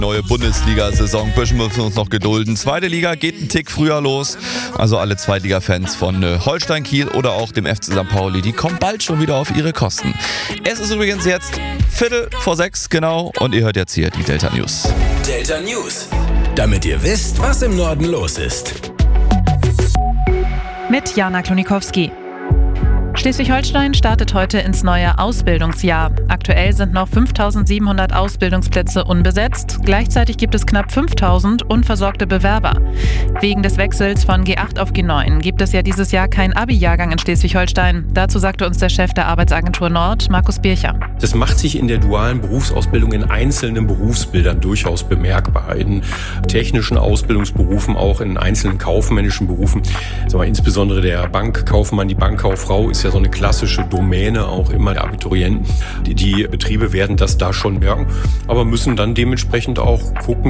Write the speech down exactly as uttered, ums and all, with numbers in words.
Neue Bundesliga-Saison, ein bisschen müssen wir uns noch gedulden. Zweite Liga geht einen Tick früher los. Also alle Zweitliga-Fans von äh, Holstein Kiel oder auch dem F C Sankt Pauli, die kommen bald schon wieder auf ihre Kosten. Es ist übrigens jetzt Viertel vor sechs, genau. Und ihr hört jetzt hier die Delta News. Delta News. Damit ihr wisst, was im Norden los ist. Mit Jana Klonikowski. Schleswig-Holstein startet heute ins neue Ausbildungsjahr. Aktuell sind noch fünftausendsiebenhundert Ausbildungsplätze unbesetzt. Gleichzeitig gibt es knapp fünftausend unversorgte Bewerber. Wegen des Wechsels von G acht auf G neun gibt es ja dieses Jahr keinen Abi-Jahrgang in Schleswig-Holstein. Dazu sagte uns der Chef der Arbeitsagentur Nord, Markus Bircher. Das macht sich in der dualen Berufsausbildung in einzelnen Berufsbildern durchaus bemerkbar. In technischen Ausbildungsberufen, auch in einzelnen kaufmännischen Berufen. Sagen wir, insbesondere der Bankkaufmann, die Bankkauffrau ist ja so eine klassische Domäne auch immer der Abiturienten. Die, die Betriebe werden das da schon merken, aber müssen dann dementsprechend auch gucken,